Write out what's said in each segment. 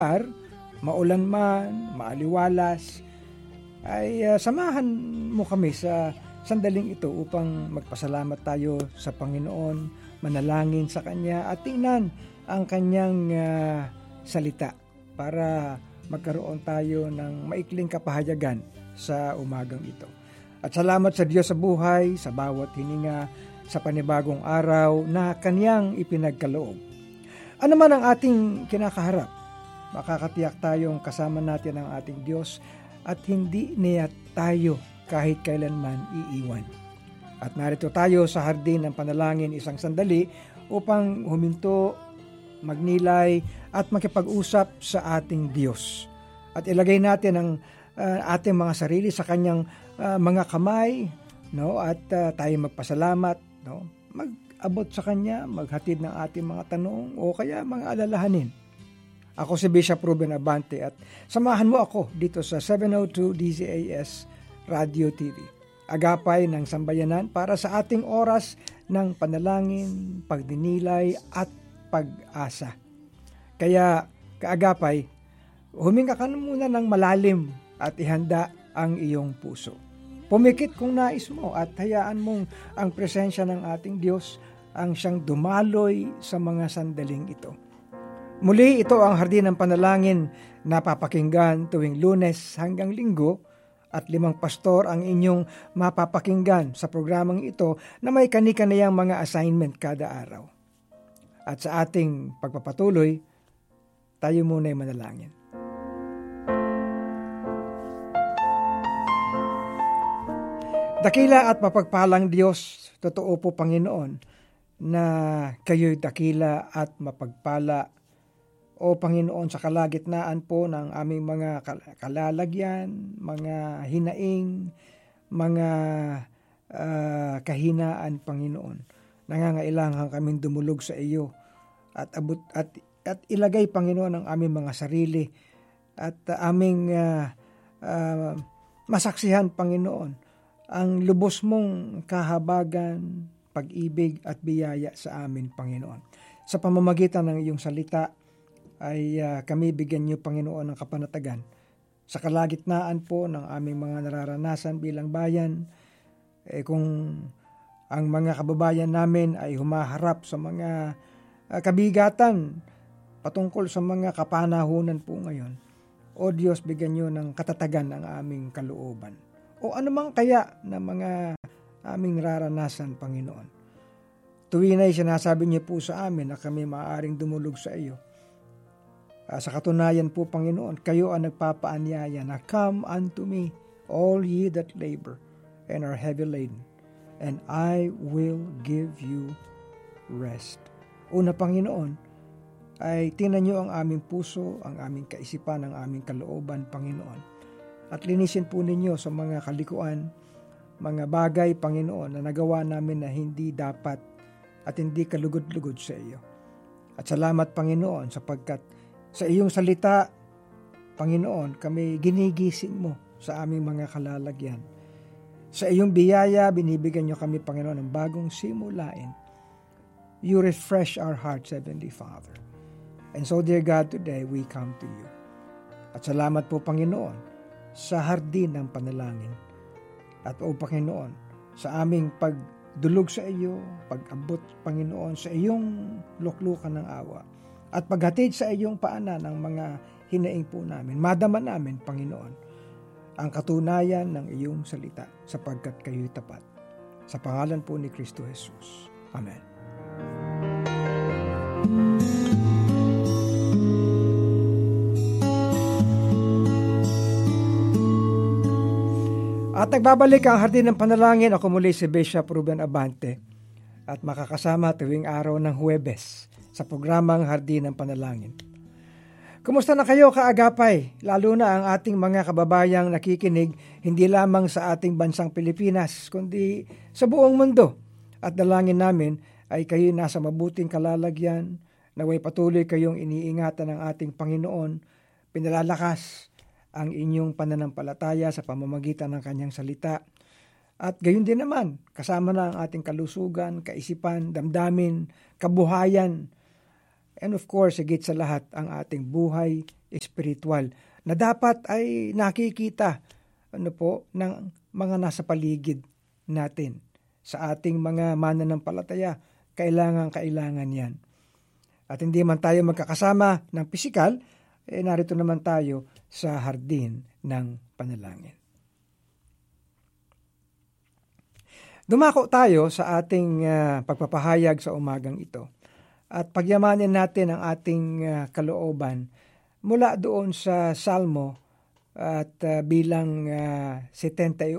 maulan man, maaliwalas, ay samahan mo kami sa sandaling ito upang magpasalamat tayo sa Panginoon, manalangin sa Kanya at tingnan ang Kanyang salita para magkaroon tayo ng maikling kapahayagan sa umagang ito. At salamat sa Diyos sa buhay, sa bawat hininga, sa panibagong araw na Kanyang ipinagkaloob. Ano man ang ating kinakaharap, makakatiyak tayong kasama natin ang ating Diyos at hindi niya tayo kahit kailanman iiwan. At narito tayo sa hardin ng panalangin isang sandali upang huminto, magnilay at makipag-usap sa ating Diyos. At ilagay natin ang ating mga sarili sa Kanyang mga kamay, no? At tayo magpasalamat, no? Mag-abot sa Kanya, maghatid ng ating mga tanong o kaya mga alalahanin. Ako si Bishop Ruben Abante at samahan mo ako dito sa 702 DZAS Radio TV. Agapay ng sambayanan para sa ating oras ng panalangin, pagdinilay at pag-asa. Kaya kaagapay, huminga ka muna ng malalim at ihanda ang iyong puso. Pumikit kung nais mo at hayaan mong ang presensya ng ating Diyos ang siyang dumaloy sa mga sandaling ito. Muli ito ang hardin ng panalangin na papakinggan tuwing Lunes hanggang Linggo at 5 pastor ang inyong mapapakinggan sa programang ito na may kani-kaniyang mga assignment kada araw. At sa ating pagpapatuloy, tayo muna ay manalangin. Dakila at mapagpalang Diyos, totoo po Panginoon, na kayo'y dakila at mapagpala o Panginoon sa kalagitnaan po ng aming mga kalalagyan, mga hinaing, mga kahinaan Panginoon. Nangangailangan kaming dumulog sa iyo at ilagay Panginoon ang aming mga sarili at aming masaksihan Panginoon ang lubos mong kahabagan, pag-ibig at biyaya sa amin Panginoon. Sa pamamagitan ng iyong salita ay kami bigyan niyo Panginoon ng kapanatagan sa kalagitnaan po ng aming mga nararanasan bilang bayan. Kung ang mga kababayan namin ay humaharap sa mga kabigatan patungkol sa mga kapanahunan po ngayon, o Diyos, bigyan niyo ng katatagan ang aming kalooban. O anumang kaya na mga aming nararanasan, Panginoon. Tuwina'y sinasabi niyo po sa amin na kami maaaring dumulog sa iyo. Sa katunayan po, Panginoon, kayo ang nagpapaanyaya na, "Come unto me, all ye that labor and are heavy laden, and I will give you rest." Una, Panginoon, ay tingnan niyo ang aming puso, ang aming kaisipan, ang aming kalooban, Panginoon. At linisin po ninyo sa mga kalikuan, mga bagay, Panginoon, na nagawa namin na hindi dapat at hindi kalugod-lugod sa iyo. At salamat, Panginoon, sapagkat sa iyong salita, Panginoon, kami ginigising mo sa aming mga kalalagyan. Sa iyong biyaya, binibigyan niyo kami, Panginoon, ng bagong simulain. You refresh our hearts, Heavenly Father. And so, dear God, today we come to you. At salamat po, Panginoon, sa hardin ng panalangin. At o Panginoon, sa aming pagdulog sa iyo, pag-abot, Panginoon, sa iyong luklukan ng awa. At paghatid sa iyong paanan ng mga hinaing po namin, madama namin, Panginoon, ang katunayan ng iyong salita sapagkat kayo'y tapat. Sa pangalan po ni Kristo Jesus. Amen. At nagbabalik ang hardin ng panalangin. Ako muli si Bishop Ruben Abante at makakasama tuwing araw ng Huwebes sa programang Hardin ng Panalangin. Kumusta na kayo kaagapay? Lalo na ang ating mga kababayang nakikinig hindi lamang sa ating bansang Pilipinas, kundi sa buong mundo. At dalangin namin ay kayo nasa mabuting kalalagyan, naway patuloy kayong iniingatan ng ating Panginoon, pinalalakas ang inyong pananampalataya sa pamamagitan ng kanyang salita. At gayon din naman, kasama na ang ating kalusugan, kaisipan, damdamin, kabuhayan, and of course, higit sa lahat, ang ating buhay, espiritual na dapat ay nakikita ng mga nasa paligid natin. Sa ating mga mananampalataya, kailangan yan. At hindi man tayo magkakasama ng pisikal, narito naman tayo sa hardin ng panalangin. Dumako tayo sa ating pagpapahayag sa umagang ito at pagyamanin natin ang ating kalooban mula doon sa Salmo at bilang 78,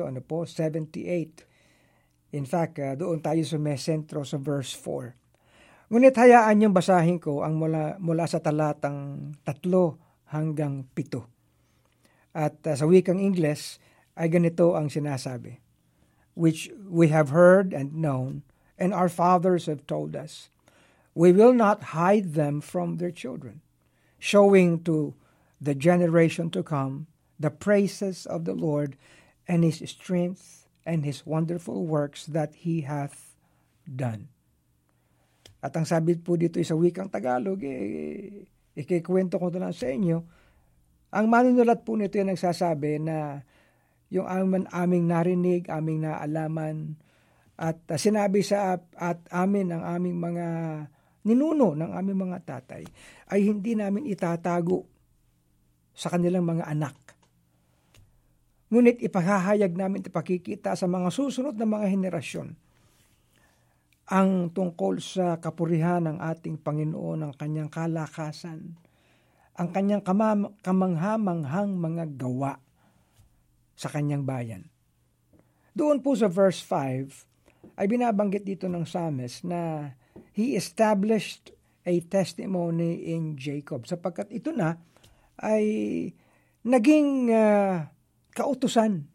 78. In fact, doon tayo sa may sentro sa verse 4. Ngunit hayaan niyong basahin ko ang mula sa talatang 3 hanggang 7. At sa wikang Ingles ay ganito ang sinasabi. Which we have heard and known, and our fathers have told us. We will not hide them from their children, showing to the generation to come the praises of the Lord and His strength and His wonderful works that He hath done. At ang sabi po dito sa wikang Tagalog, ikikwento ko na lang sa inyo, ang manunulat po nito yung nagsasabi na yung aming narinig, aming naalaman, at sinabi at amin ng aming mga ninuno ng aming mga tatay, ay hindi namin itatago sa kanilang mga anak. Ngunit ipahahayag namin, ipakikita sa mga susunod na mga henerasyon ang tungkol sa kapurihan ng ating Panginoon, ang kanyang kalakasan, ang kanyang kamanghamanghang mga gawa sa kanyang bayan. Doon po sa verse 5 ay binabanggit dito ng psalmist na He established a testimony in Jacob, sapagkat ito na ay naging kautusan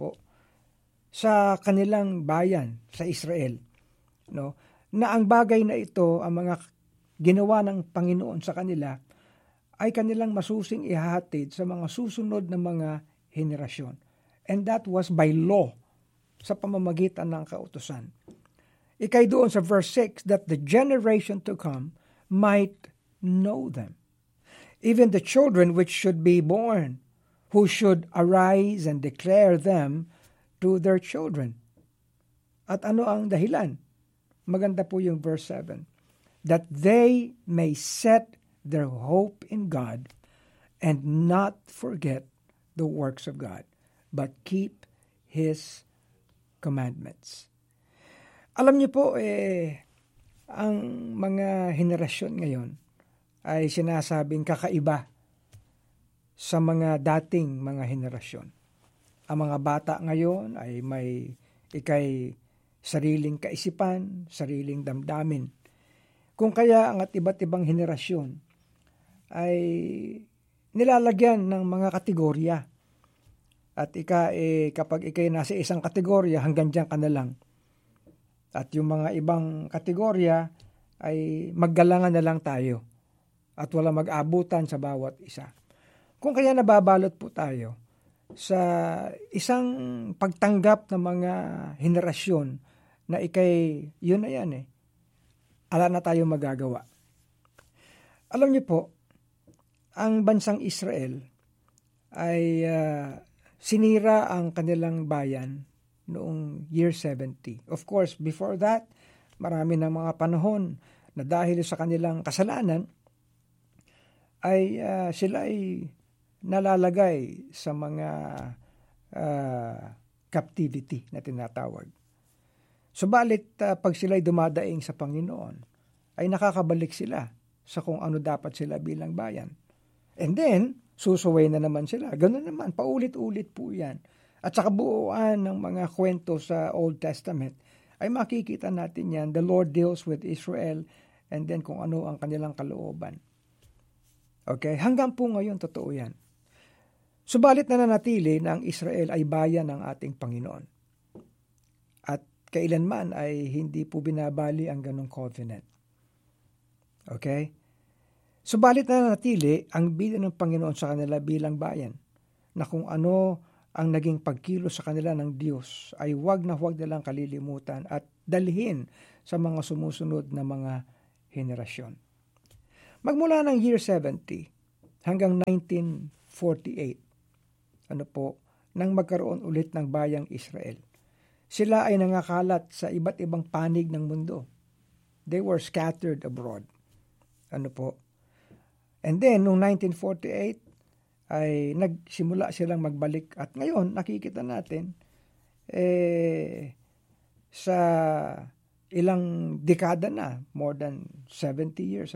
sa kanilang bayan sa Israel, na ang bagay na ito, ang mga ginawa ng Panginoon sa kanila ay kanilang masusing ihahatid sa mga susunod na mga henerasyon. And that was by law, sa pamamagitan ng kautusan. Ikay doon sa verse 6, that the generation to come might know them. Even the children which should be born, who should arise and declare them to their children. At ano ang dahilan? Maganda po yung verse 7. That they may set their hope in God and not forget the works of God, but keep His commandments. Alam niyo po, ang mga henerasyon ngayon ay sinasabing kakaiba sa mga dating mga henerasyon. Ang mga bata ngayon ay may sariling kaisipan, sariling damdamin. Kung kaya ang iba't ibang henerasyon ay nilalagyan ng mga kategorya. At kapag ikay nasa isang kategorya, hanggang dyan ka na lang. At yung mga ibang kategorya ay maggalangan na lang tayo. At wala mag-abutan sa bawat isa. Kung kaya nababalot po tayo sa isang pagtanggap ng mga henerasyon na yun na yan ala na tayo magagawa. Alam niyo po, ang bansang Israel ay sinira ang kanilang bayan noong year 70. Of course, before that, marami ng mga panahon na dahil sa kanilang kasalanan, ay sila ay nalalagay sa mga captivity na tinatawag. Subalit, pag sila ay dumadaing sa Panginoon, ay nakakabalik sila sa kung ano dapat sila bilang bayan. And then, susuway na naman sila. Ganun naman, paulit-ulit po yan. At sa kabuuan ng mga kwento sa Old Testament, ay makikita natin yan. The Lord deals with Israel and then kung ano ang kanilang kalooban. Okay? Hanggang po ngayon, totoo yan. Subalit na nanatili na ang Israel ay bayan ng ating Panginoon. At kailanman ay hindi po binabali ang ganong covenant. Okay? Subalit na nanatili ang bilang ng Panginoon sa kanila bilang bayan, na kung ano ang naging pagkilos sa kanila ng Diyos ay huwag nilang kalilimutan at dalhin sa mga sumusunod na mga henerasyon. Magmula ng year 70 hanggang 1948. Nang magkaroon ulit ng bayang Israel. Sila ay nangakalat sa iba't ibang panig ng mundo. They were scattered abroad. And then, noong 1948, ay nagsimula silang magbalik. At ngayon, nakikita natin, sa ilang dekada na, more than 70 years,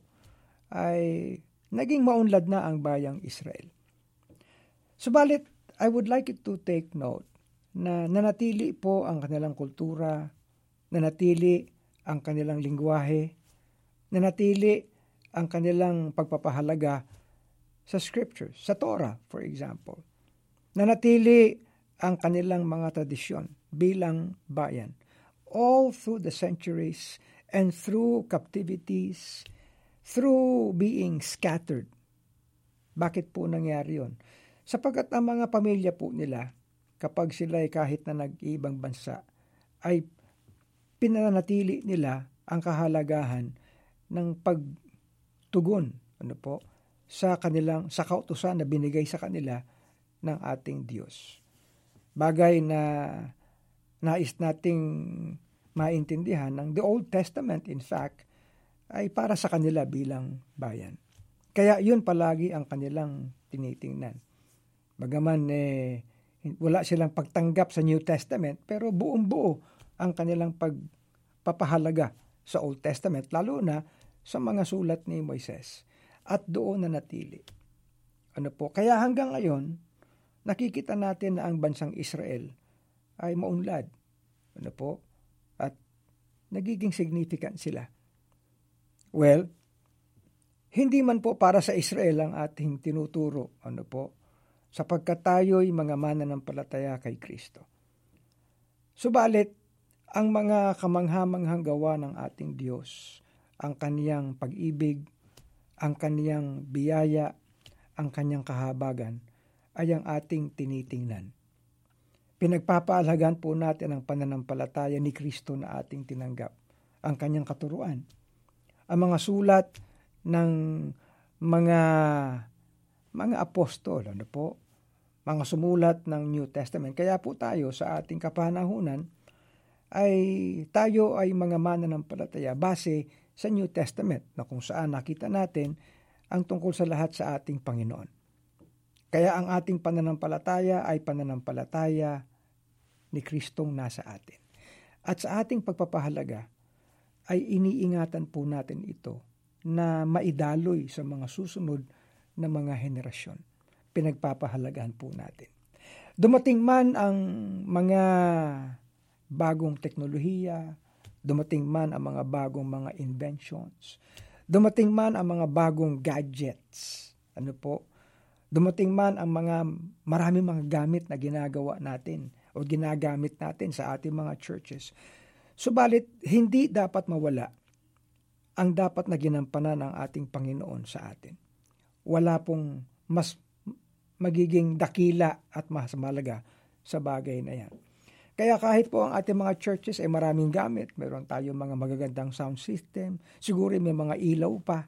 ay naging maunlad na ang bayang Israel. Subalit, I would like you to take note na nanatili po ang kanilang kultura, nanatili ang kanilang lingwahe, nanatili ang kanilang pagpapahalaga sa scriptures, sa Torah, for example. Nanatili ang kanilang mga tradisyon bilang bayan. All through the centuries and through captivities, through being scattered. Bakit po nangyari yun? Sapagkat ang mga pamilya po nila, kapag sila ay kahit na nag-ibang bansa, ay pinanatili nila ang kahalagahan ng pagtugon sa kautusan na binigay sa kanila ng ating Diyos. Bagay na nais nating maintindihan ng the Old Testament, in fact, ay para sa kanila bilang bayan. Kaya yun palagi ang kanilang tinitingnan. Bagaman wala silang pagtanggap sa New Testament, pero buong-buo ang kanilang pagpapahalaga sa Old Testament, lalo na sa mga sulat ni Moises. At doon na natili. Kaya hanggang ngayon, nakikita natin na ang bansang Israel ay maunlad. At nagiging significant sila. Well, hindi man po para sa Israel ang ating tinuturo, sapagkat tayo'y mga mananampalataya kay Kristo. Subalit, ang mga kamanghamanghang gawa ng ating Diyos, ang kaniyang pag-ibig, ang kaniyang biyaya, ang kaniyang kahabagan, ay ang ating tinitingnan. Pinagpapaalhagan po natin ang pananampalataya ni Kristo na ating tinanggap, ang kaniyang katuruan. Ang mga sulat ng mga apostol, mga sumulat ng New Testament. Kaya po tayo sa ating kapanahunan ay tayo ay mga mananampalataya base sa New Testament na kung saan nakita natin ang tungkol sa lahat sa ating Panginoon. Kaya ang ating pananampalataya ay pananampalataya ni Kristong nasa atin. At sa ating pagpapahalaga ay iniingatan po natin ito na maidaloy sa mga susunod na mga henerasyon. Pinagpapahalagahan po natin. Dumating man ang mga bagong teknolohiya, dumating man ang mga bagong mga inventions, dumating man ang mga bagong gadgets, dumating man ang maraming mga gamit na ginagawa natin o ginagamit natin sa ating mga churches. Subalit, hindi dapat mawala ang dapat na ginampanan ng ating Panginoon sa atin. Wala pong mas magiging dakila at mas malaga sa bagay na yan. Kaya kahit po ang ating mga churches ay maraming gamit, meron tayong mga magagandang sound system, siguro may mga ilaw pa,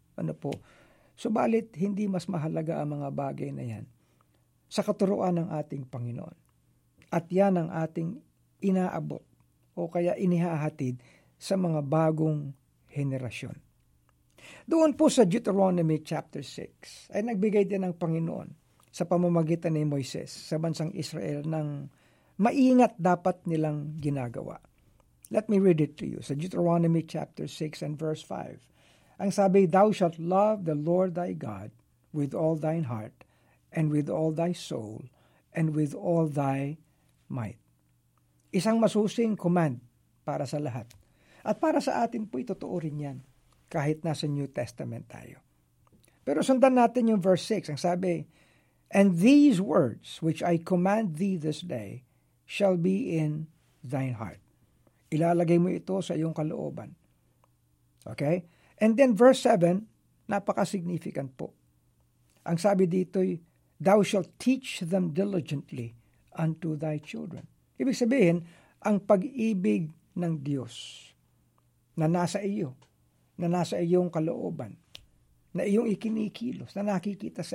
subalit hindi mas mahalaga ang mga bagay na yan sa katuruan ng ating Panginoon. At yan ang ating inaabot o kaya inihahatid sa mga bagong henerasyon. Doon po sa Deuteronomy chapter 6 ay nagbigay din ng Panginoon sa pamamagitan ni Moises sa bansang Israel ng maingat dapat nilang ginagawa. Let me read it to you. Sa Deuteronomy chapter 6 and verse 5. Ang sabi, "Thou shalt love the Lord thy God with all thine heart, and with all thy soul, and with all thy might." Isang masusing command para sa lahat. At para sa atin po, totoo rin yan, kahit nasa New Testament tayo. Pero sundan natin yung verse 6. Ang sabi, "And these words which I command thee this day shall be in thine heart." Ilalagay mo ito sa iyong kalooban. Okay? And then verse 7, napaka-significant po. Ang sabi dito'y, "Thou shalt teach them diligently unto thy children." Ibig sabihin, ang pag-ibig ng Diyos na nasa iyo, na nasa iyong kalooban, na iyong ikinikilos na nakikita sa